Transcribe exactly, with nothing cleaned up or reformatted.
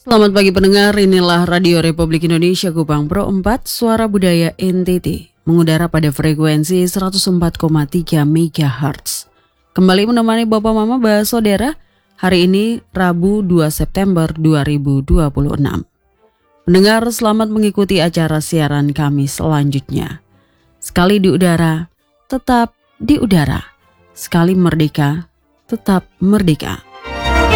Selamat pagi pendengar, inilah Radio Republik Indonesia Kupang Pro empat, Suara Budaya N T T, mengudara pada frekuensi seratus empat koma tiga megahertz. Kembali menemani Bapak Mama Bah Saudara, hari ini Rabu dua September dua ribu dua puluh enam. Pendengar, selamat mengikuti acara siaran kami selanjutnya. Sekali di udara, tetap di udara. Sekali merdeka, tetap merdeka.